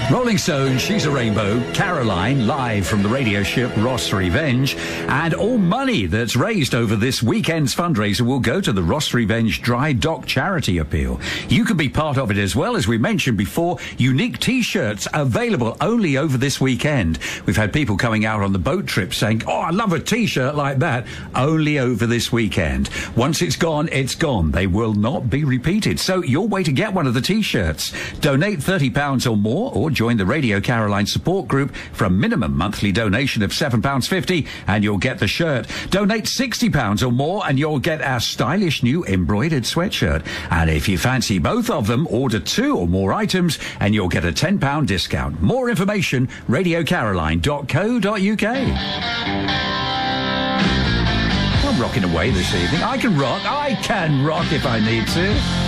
Rolling Stones, She's a Rainbow, Caroline, live from the radio ship Ross Revenge, and all money that's raised over this weekend's fundraiser will go to the Ross Revenge Dry Dock Charity Appeal. You can be part of it as well. As we mentioned before, unique T-shirts available only over this weekend. We've had people coming out on the boat trip saying, oh, I love a T-shirt like that, only over this weekend. Once it's gone, it's gone. They will not be repeated. So your way to get one of the T-shirts. Donate £30 or more, or join the Radio Caroline support group for a minimum monthly donation of £7.50 and you'll get the shirt. Donate £60 or more and you'll get our stylish new embroidered sweatshirt. And if you fancy both of them, order 2 or more items and you'll get a £10 discount. More information, radiocaroline.co.uk. I'm rocking away this evening. I can rock if I need to.